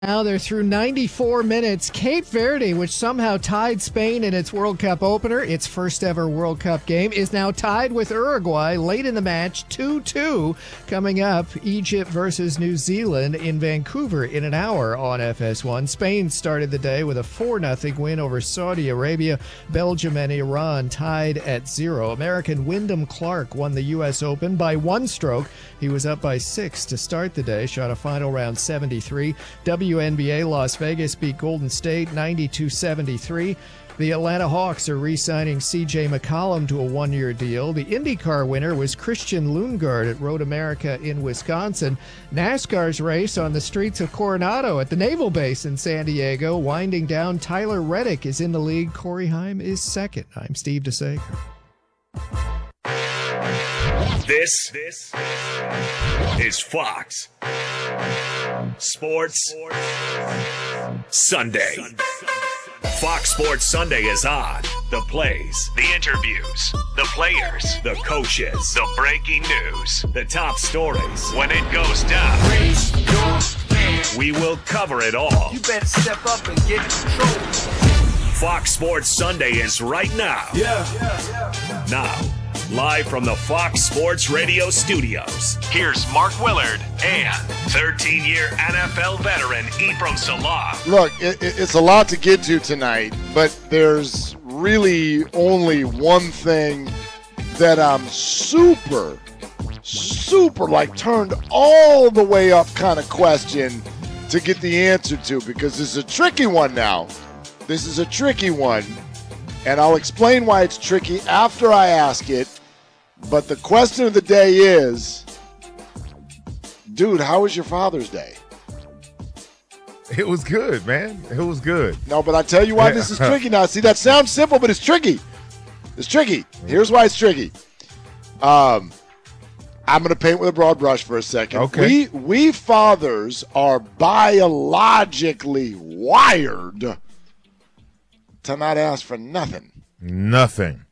Now they're through 94 minutes. Cape Verde, which somehow tied Spain in its World Cup opener, its first ever World Cup game, is now tied with Uruguay late in the match, 2-2. Coming up, Egypt versus New Zealand in Vancouver in an hour on FS1. Spain started the day with a 4-0 win over Saudi Arabia. Belgium and Iran tied at 0. American Wyndham Clark won the U.S. Open by 1 stroke. He was up by 6 to start the day, shot a final round 73. WNBA Las Vegas beat Golden State 92-73. The Atlanta Hawks are re-signing C.J. McCollum to a 1-year deal. The IndyCar winner was Christian Lundgaard at Road America in Wisconsin. NASCAR's race on the streets of Coronado at the Naval Base in San Diego winding down. Tyler Reddick is in the lead. Corey Heim is second. I'm Steve DeSager. This is Fox Sports Sunday. Fox Sports Sunday is on. The plays, the interviews, the players, the coaches, the breaking news, the top stories. When it goes down, we will cover it all. You better step up and get in control. Fox Sports Sunday is right now. Now, live from the Fox Sports Radio studios, here's Mark Willard and 13-year NFL veteran Ephraim Salah. Look, it's a lot to get to tonight, but there's really only one thing that I'm super, like turned all the way up kind of question to get the answer to, because this is a tricky one now. This is a tricky one, and I'll explain why it's tricky after I ask it. But the question of the day is, dude, how was your Father's Day? It was good, man. It was good. No, but I tell you why this is tricky now. See, that sounds simple, but it's tricky. It's tricky. Here's why it's tricky. I'm going to paint with a broad brush for a second. Okay. We fathers are biologically wired to not ask for nothing. Nothing.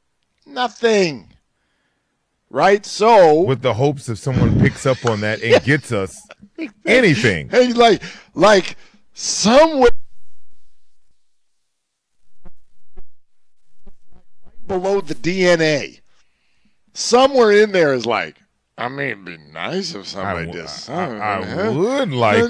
Right? So, with the hopes if someone picks up on that and gets us anything. Hey, like somewhere below the DNA, somewhere in there is like, I mean, it'd be nice if somebody did something. I would like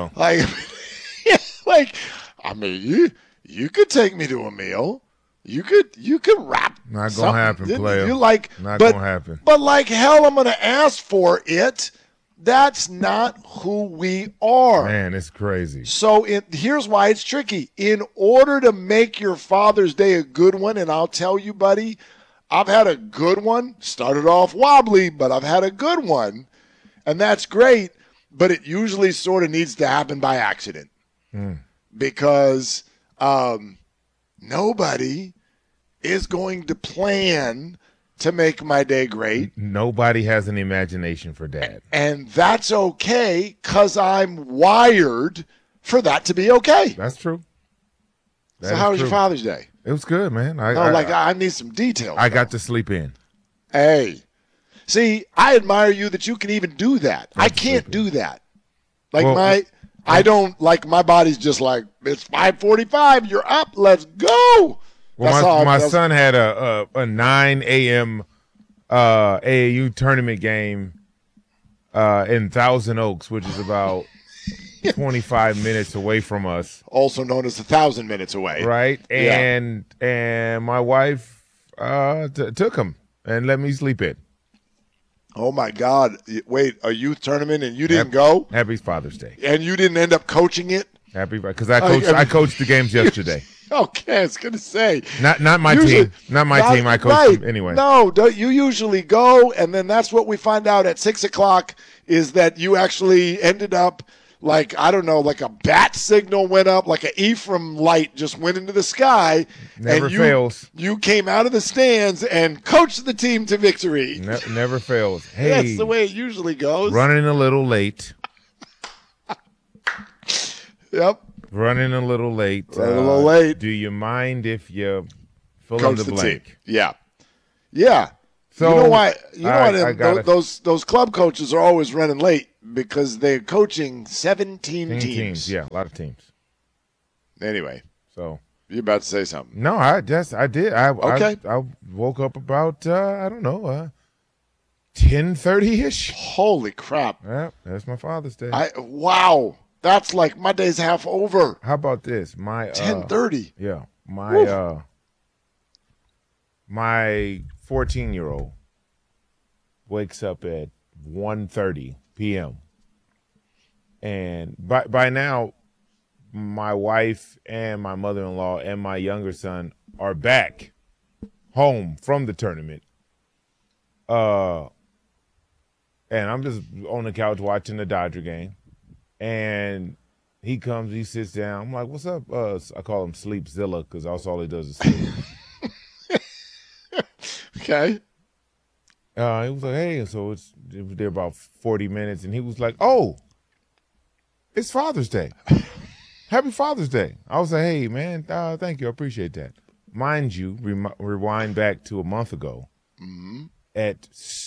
like, I mean, you could take me to a meal. You could rap. Not gonna happen, player. You like, not gonna happen. But like hell, I'm gonna ask for it. That's not who we are. Man, it's crazy. So here's why it's tricky. In order to make your Father's Day a good one, and I'll tell you, buddy, I've had a good one. Started off wobbly, but I've had a good one, and that's great. But it usually sort of needs to happen by accident because nobody is going to plan to make my day great. Nobody has an imagination for Dad. And that's okay because I'm wired for that to be okay. That's true. So how was your Father's Day? It was good, man. I need some details. I got to sleep in. Hey. See, I admire you that you can even do that. I can't do that. Like I don't, like my body's just like, it's 5:45, you're up, let's go. Well, my son had a 9 a.m. AAU tournament game in Thousand Oaks, which is about 25 minutes away from us. Also known as 1,000 minutes away. Right? And my wife took him and let me sleep in. Oh, my God. Wait, a youth tournament and you didn't go? Happy Father's Day. And you didn't end up coaching it? Because I coached the games yesterday. Okay, I was going to say. Not my team. Not my team. I coached them anyway. No, you usually go, and then that's what we find out at 6 o'clock is that you actually ended up, like, I don't know, like a bat signal went up, like an Ephraim light just went into the sky. Never fails. You came out of the stands and coached the team to victory. Never fails. Hey, that's the way it usually goes. Running a little late. Yep. Running a little late. Do you mind if you fill in the blank? Yeah. So you know why? You know I why got it. those club coaches are always running late because they're coaching 17 teams. Yeah, a lot of teams. Anyway, So you're about to say something. no, I did. Okay. I woke up about I don't know 10:30ish. Holy crap! Yeah, that's my Father's Day. Wow, that's like my day's half over. How about this? My 10:30. Yeah, my my 14-year-old wakes up at 1:30 p.m. and by now, my wife and my mother-in-law and my younger son are back home from the tournament. And I'm just on the couch watching the Dodger game, and he comes, he sits down. I'm like, "What's up?" I call him Sleepzilla because that's all he does is sleep. Okay. He was like, "Hey," and so it was there about 40 minutes, and he was like, "Oh, it's Father's Day. Happy Father's Day." I was like, "Hey, man, thank you. I appreciate that." Mind you, rewind back to a month ago at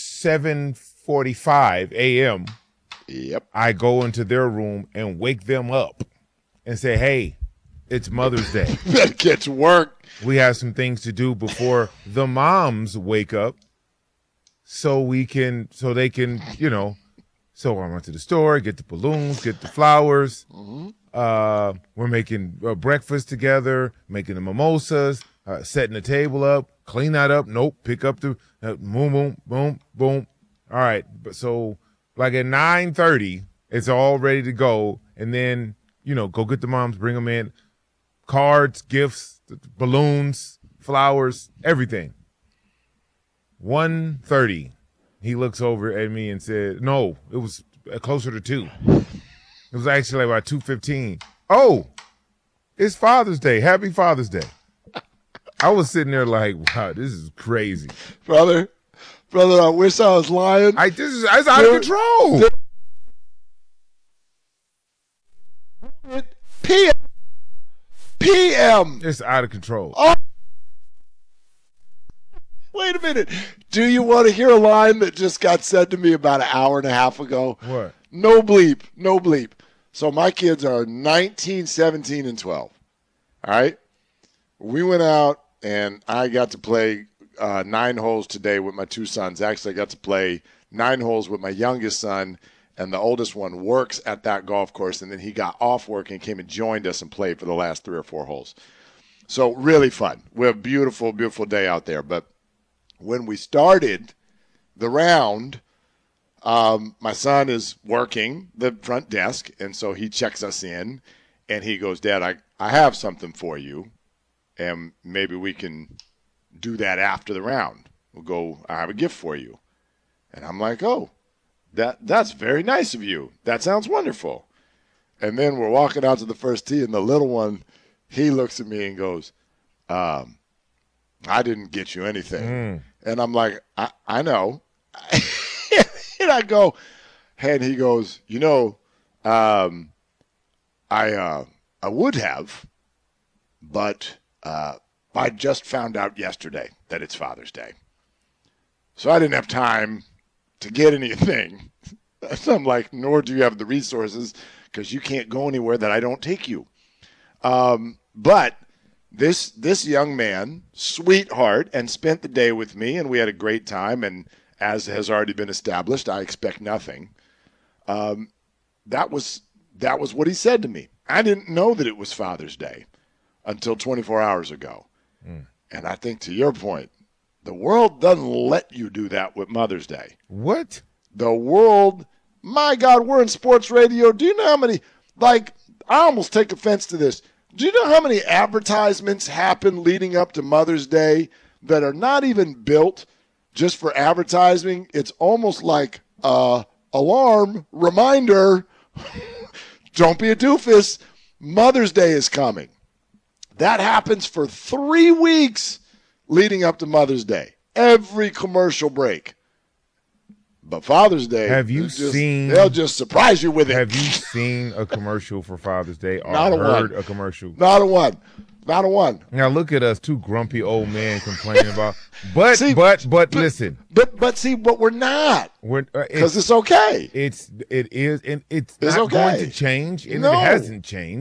7:45 a.m., Yep. I go into their room and wake them up and say, "Hey, it's Mother's Day. Better get to work. We have some things to do before the moms wake up so they can, So I went to the store, get the balloons, get the flowers. We're making breakfast together, making the mimosas, setting the table up, clean that up. Nope, pick up the boom, boom, boom, boom. All right, so like at 9:30, it's all ready to go, and then go get the moms, bring them in, cards, gifts, balloons, flowers, everything. 1:30, he looks over at me and said, "No, it was closer to 2. It was actually like about 2:15. Oh, it's Father's Day. Happy Father's Day." I was sitting there like, wow, this is crazy. Brother, I wish I was lying. It's out of control. PM. It's out of control. Oh. Wait a minute. Do you want to hear a line that just got said to me about an hour and a half ago? What? No bleep. So my kids are 19, 17, and 12. All right? We went out, and I got to play 9 holes today with my 2 sons. Actually, I got to play 9 holes with my youngest son, and the oldest one works at that golf course, and then he got off work and came and joined us and played for the last 3 or 4 holes. So really fun. We have a beautiful, beautiful day out there. But when we started the round, my son is working the front desk, and so he checks us in, and he goes, "Dad, I have something for you, and maybe we can do that after the round. We'll go, I have a gift for you." And I'm like, "Oh, that's very nice of you. That sounds wonderful." And then we're walking out to the first tee, and the little one, he looks at me and goes, "I didn't get you anything." And I'm like, I know. And I go, and he goes, I would have, but I just found out yesterday that it's Father's Day. So I didn't have time to get anything. So I'm like, nor do you have the resources because you can't go anywhere that I don't take you. But this young man, sweetheart, and spent the day with me, and we had a great time. And as has already been established, I expect nothing. That was what he said to me. I didn't know that it was Father's Day until 24 hours ago. And I think to your point, the world doesn't let you do that with Mother's Day. What? The world, my God, we're in sports radio. Do you know how many, I almost take offense to this. Do you know how many advertisements happen leading up to Mother's Day that are not even built just for advertising? It's almost like alarm, reminder, don't be a doofus, Mother's Day is coming. That happens for 3 weeks leading up to Mother's Day. Every commercial break. But Father's Day, they'll just surprise you with it. Have you seen a commercial for Father's Day or Not a heard one. a commercial? Not a one. Not a one. Now look at us, two grumpy old men complaining about. But listen. But see, but we're not. We're because it's okay. It is, and it's It's not okay. going to change, and No. it hasn't changed.